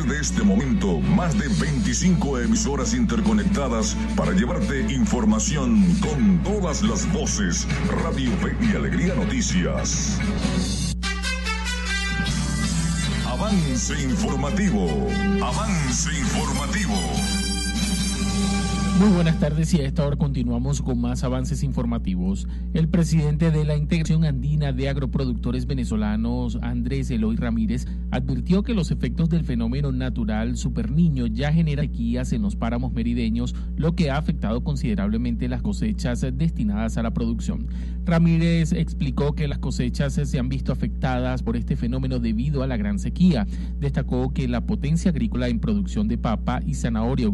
partir de este momento, más de 25 emisoras interconectadas para llevarte información con todas las voces. Radio Fe y Alegría Noticias. Avance informativo. Avance informativo. Muy buenas tardes y a esta hora continuamos con más avances informativos. El presidente de la Integración Andina de Agroproductores Venezolanos, Andrés Eloy Ramírez, advirtió que los efectos del fenómeno natural Superniño ya generan sequías en los páramos merideños, lo que ha afectado considerablemente las cosechas destinadas a la producción. Ramírez explicó que las cosechas se han visto afectadas por este fenómeno debido a la gran sequía. Destacó que la potencia agrícola en producción de papa y zanahoria